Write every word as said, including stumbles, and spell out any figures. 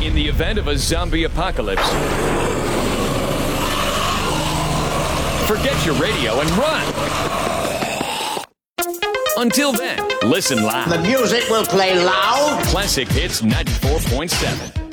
In the event of a zombie apocalypse, forget your radio and run. Until then, listen loud. The music will play loud. Classic Hits ninety-four point seven.